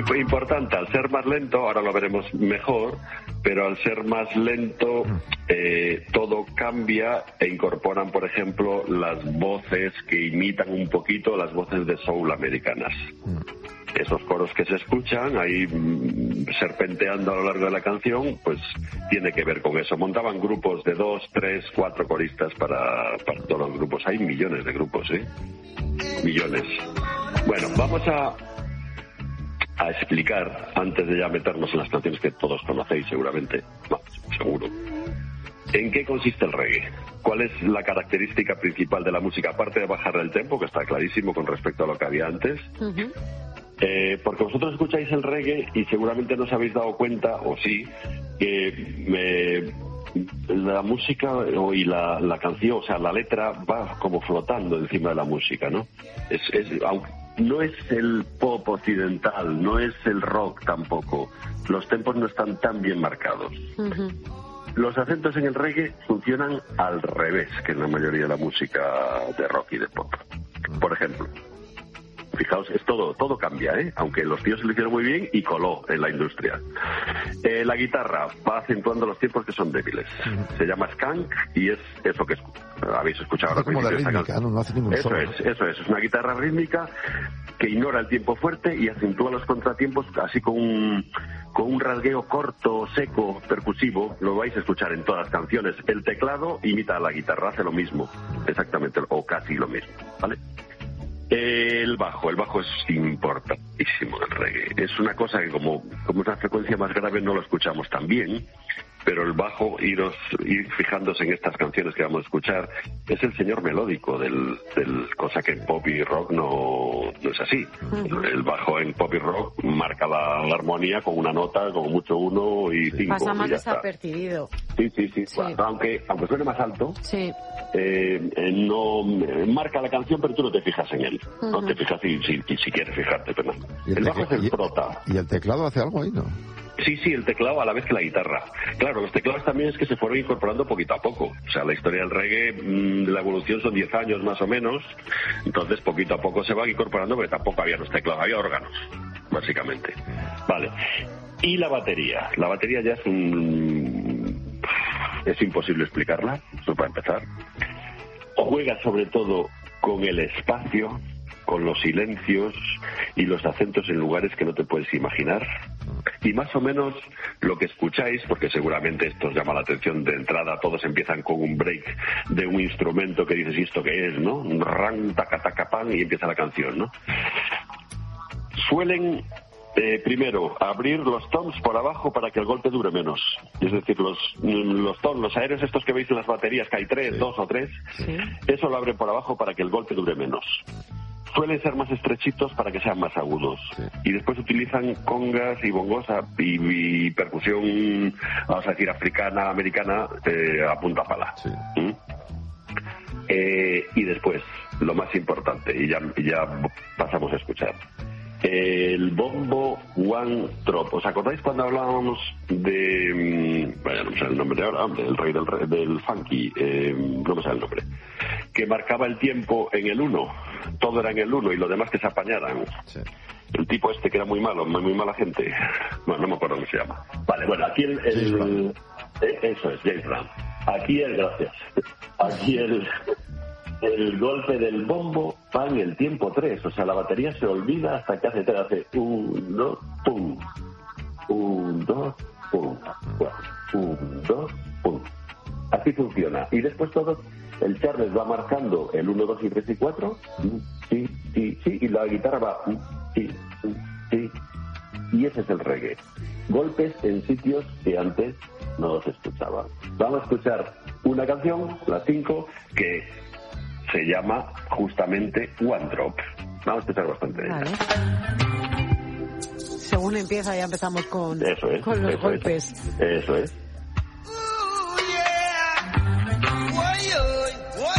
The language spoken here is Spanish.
importante, al ser más lento, ahora lo veremos mejor, pero al ser más lento todo cambia e incorporan, por ejemplo, las voces que imitan un poquito las voces de soul americanas. Esos coros que se escuchan ahí serpenteando a lo largo de la canción, pues tiene que ver con eso. Montaban grupos de 2, 3, 4 coristas para todos los grupos. Hay millones de grupos, millones. Bueno, vamos a explicar, antes de ya meternos en las canciones que todos conocéis seguramente, seguro, ¿en qué consiste el reggae? ¿Cuál es la característica principal de la música? Aparte de bajar el tempo, que está clarísimo con respecto a lo que había antes. Porque vosotros escucháis el reggae y seguramente no os habéis dado cuenta, o sí, que la música y la canción, o sea, la letra va como flotando encima de la música, ¿no? Aunque no es el pop occidental, no es el rock tampoco. Los tempos no están tan bien marcados. Los acentos en el reggae funcionan al revés que en la mayoría de la música de rock y de pop. Por ejemplo, fijaos, todo cambia, aunque los tíos se lo hicieron muy bien y coló en la industria. La guitarra va acentuando los tiempos que son débiles. Se llama skank y es eso que habéis escuchado. Es como de rítmica, no hace ningún solo. Eso es una guitarra rítmica que ignora el tiempo fuerte y acentúa los contratiempos así con un rasgueo corto, seco, percusivo. Lo vais a escuchar en todas las canciones. El teclado imita a la guitarra, hace lo mismo, exactamente, o casi lo mismo, ¿vale? El bajo es importantísimo en el reggae. Es una cosa que como es una frecuencia más grave no lo escuchamos tan bien, pero el bajo, ir fijándose en estas canciones que vamos a escuchar, es el señor melódico del cosa que en pop y rock no es así. El bajo en pop y rock marca la armonía con una nota, como mucho 1 y 5. Pasa más desapercibido. Sí. Bueno, aunque suene más alto, no marca la canción, pero tú no te fijas en él. No te fijas si quieres fijarte, pero no. El bajo es el prota. ¿Y el teclado hace algo ahí, no? Sí, el teclado a la vez que la guitarra. Claro, los teclados también es que se fueron incorporando poquito a poco. O sea, la historia del reggae, la evolución son 10 años más o menos. Entonces, poquito a poco se van incorporando, porque tampoco había los teclados, había órganos, básicamente. Vale. Y la batería. La batería ya es imposible explicarla, eso para empezar. Juega sobre todo con el espacio, con los silencios y los acentos en lugares que no te puedes imaginar. Y más o menos lo que escucháis, porque seguramente esto os llama la atención de entrada, todos empiezan con un break de un instrumento que dices, ¿y esto qué es, no? Un ran, taca, taca, pan, y empieza la canción, ¿no? Suelen primero abrir los toms por abajo para que el golpe dure menos. Es decir, los toms, los aéreos estos que veis en las baterías, que hay 3, 2 o 3, eso lo abren por abajo para que el golpe dure menos. Suelen ser más estrechitos para que sean más agudos. Y después utilizan congas y bongos y percusión, vamos a decir, africana, americana, a punta pala. Y después, lo más importante, y ya pasamos a escuchar, el bombo one drop. ¿Os acordáis cuando hablábamos de... vaya, no me sale el nombre de ahora, el rey del funky, no me sale el nombre, que marcaba el tiempo en el 1, todo era en el 1 y lo demás que se apañaran. El tipo este que era muy malo, muy mala gente, bueno, no me acuerdo cómo se llama. Vale, bueno, aquí eso es, James Brown. Aquí gracias. Aquí el golpe del bombo va en el tiempo 3, o sea, la batería se olvida hasta que hace 1, pum, 1, 2, pum, 1, 2, pum. Así funciona. Y después todo, el Charles va marcando el 1, 2 y 3 y 4, sí, y la guitarra va, sí. Y ese es el reggae. Golpes en sitios que antes no se escuchaban. Vamos a escuchar una canción, la 5, que se llama justamente One Drop. Vamos a escuchar bastante de ella. Según empieza ya empezamos con los golpes. Eso es.